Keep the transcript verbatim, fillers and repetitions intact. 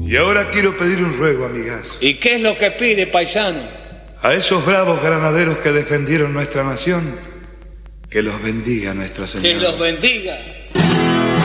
Y ahora quiero pedir un ruego, amigas. ¿Y qué es lo que pide, paisano? A esos bravos granaderos que defendieron nuestra nación, que los bendiga nuestro Señor. Que los bendiga.